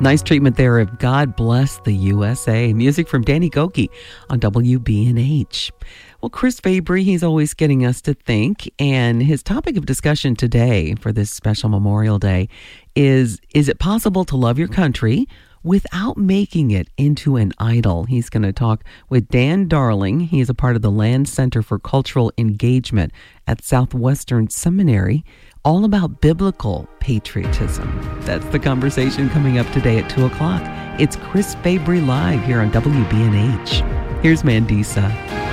Nice treatment there of God Bless the USA. Music from Danny Gokey on WBNH. Well, Chris Fabry, he's always getting us to think, and his topic of discussion today for this special Memorial Day is it possible to love your country without making it into an idol? He's going to talk with Dan Darling. He is a part of the Land Center for Cultural Engagement at Southwestern Seminary, all about biblical patriotism. That's the conversation coming up today at 2 o'clock. It's Chris Fabry Live here on WBNH. Here's Mandisa.